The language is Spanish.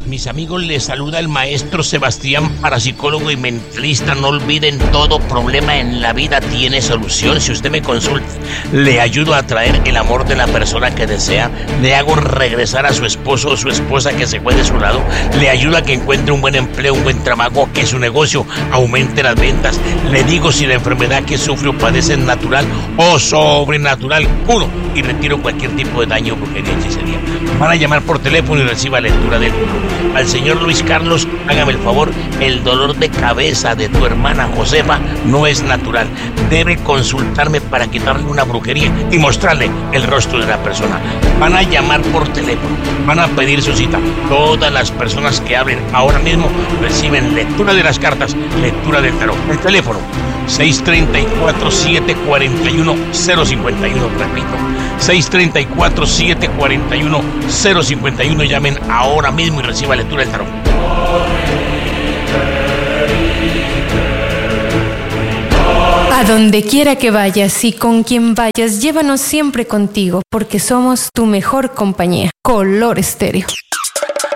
Mis amigos, les saluda el maestro Sebastián, parapsicólogo y mentalista. No olviden, todo problema en la vida tiene solución. Si usted me consulta, le ayudo a traer el amor de la persona que desea, le hago regresar a su esposo o su esposa que se fue de su lado, le ayudo a que encuentre un buen empleo, un buen trabajo, que su negocio aumente las ventas. Le digo si la enfermedad que sufre o padece es natural o sobrenatural. Curo y retiro cualquier tipo de daño, brujería, hechicería. Van a llamar por teléfono y reciba lectura del libro. Al señor Luis Carlos, hágame el favor, el dolor de cabeza de tu hermana Josefa no es natural. Debe consultarme para quitarle una brujería y mostrarle el rostro de la persona. Van a llamar por teléfono, van a pedir su cita. Todas las personas que hablen ahora mismo reciben lectura de las cartas, lectura del tarot. El teléfono 634-741-051, repito, 634-741-051. Llamen ahora mismo y reciba lectura del tarot. A donde quiera que vayas y con quien vayas, llévanos siempre contigo, porque somos tu mejor compañía. Color Estéreo.